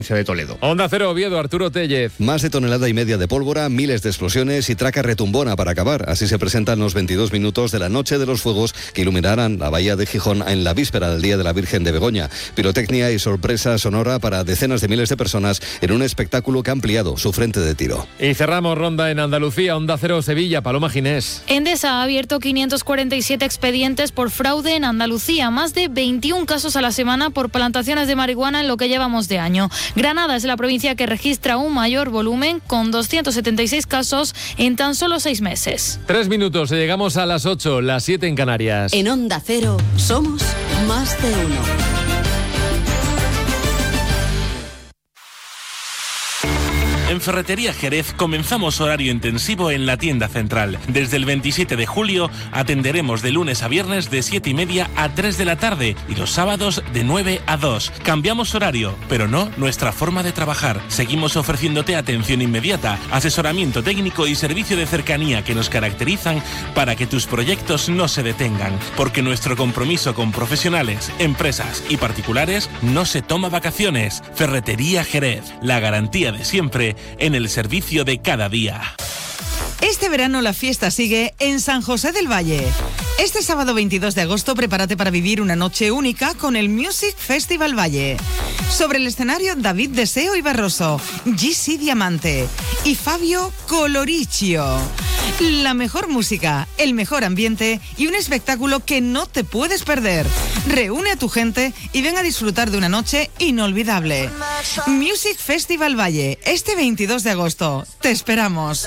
de Toledo. Onda Cero, Oviedo, Arturo Tellez. Más de 1,5 toneladas de pólvora, miles de explosiones y traca retumbona para acabar. Así se presentan los 22 minutos de la Noche de los Fuegos que iluminarán la bahía de Gijón en la víspera del Día de la Virgen de Begoña. Pirotecnia y sorpresa sonora para decenas de miles de personas en un espectáculo que ha ampliado su frente de tiro. Y cerramos ronda en Andalucía, Onda Cero, Sevilla, Paloma Ginés. Endesa ha abierto 547 expedientes por fraude en Andalucía, más de 21 casos a la semana por plantaciones de marihuana en lo que llevamos de año. Granada es la provincia que registra un mayor volumen, con 276 casos en tan solo 6 meses. 3 minutos, llegamos a las 8, las 7 en Canarias. En Onda Cero somos más de uno. En Ferretería Jerez comenzamos horario intensivo en la tienda central. Desde el 27 de julio atenderemos de lunes a viernes de 7:30 a 3 de la tarde y los sábados de 9 a 2. Cambiamos horario, pero no nuestra forma de trabajar. Seguimos ofreciéndote atención inmediata, asesoramiento técnico y servicio de cercanía que nos caracterizan para que tus proyectos no se detengan. Porque nuestro compromiso con profesionales, empresas y particulares no se toma vacaciones. Ferretería Jerez, la garantía de siempre en el servicio de cada día. Este verano la fiesta sigue en San José del Valle. Este sábado 22 de agosto prepárate para vivir una noche única con el Music Festival Valle. Sobre el escenario, David Deseo y Barroso, GC Diamante y Fabio Coloriccio. La mejor música, el mejor ambiente y un espectáculo que no te puedes perder. Reúne a tu gente y ven a disfrutar de una noche inolvidable. Music Festival Valle, este 22 de agosto. Te esperamos.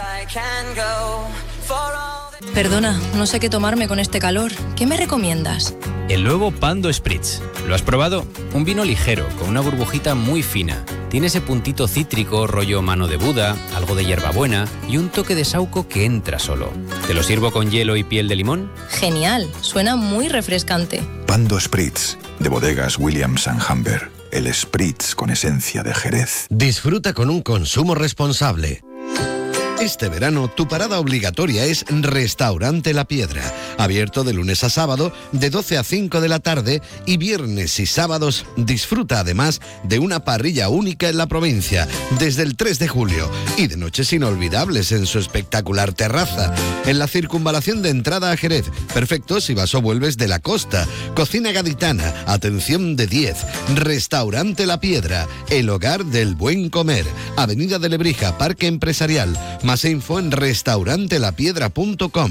Perdona, no sé qué tomarme con este calor. ¿Qué me recomiendas? El nuevo Pando Spritz. ¿Lo has probado? Un vino ligero, con una burbujita muy fina. Tiene ese puntito cítrico, rollo mano de Buda, algo de hierbabuena y un toque de saúco que entra solo. ¿Te lo sirvo con hielo y piel de limón? Genial, suena muy refrescante. Pando Spritz, de bodegas Williams & Humber. El Spritz con esencia de Jerez. Disfruta con un consumo responsable. Este verano tu parada obligatoria es Restaurante La Piedra, abierto de lunes a sábado de 12 a 5 de la tarde y viernes y sábados disfruta además de una parrilla única en la provincia desde el 3 de julio y de noches inolvidables en su espectacular terraza, en la circunvalación de entrada a Jerez, perfecto si vas o vuelves de la costa, cocina gaditana, atención de 10, Restaurante La Piedra, el hogar del buen comer, Avenida de Lebrija, Parque Empresarial. Más info en restaurantelapedra.com.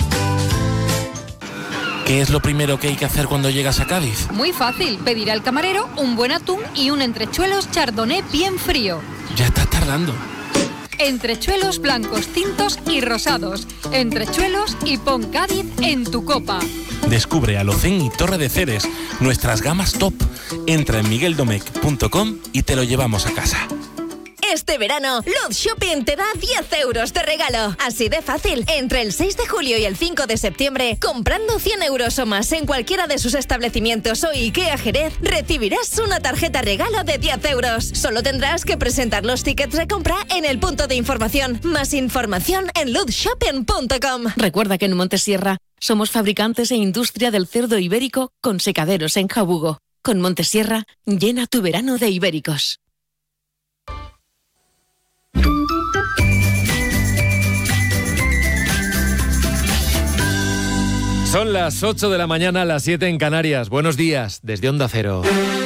¿Qué es lo primero que hay que hacer cuando llegas a Cádiz? Muy fácil, pedir al camarero un buen atún y un entrechuelos chardonnay bien frío. Ya estás tardando. Entrechuelos blancos, tintos y rosados. Entrechuelos y pon Cádiz en tu copa. Descubre Alocén y Torre de Ceres, nuestras gamas top. Entra en migueldomecq.com y te lo llevamos a casa. Este verano, Luz Shopping te da 10 euros de regalo. Así de fácil. Entre el 6 de julio y el 5 de septiembre, comprando 100 euros o más en cualquiera de sus establecimientos o IKEA Jerez, recibirás una tarjeta regalo de 10 euros. Solo tendrás que presentar los tickets de compra en el punto de información. Más información en luzshopping.com. Recuerda que en Montesierra somos fabricantes e industria del cerdo ibérico con secaderos en Jabugo. Con Montesierra, llena tu verano de ibéricos. Son las 8 de la mañana, las 7 en Canarias. Buenos días, desde Onda Cero.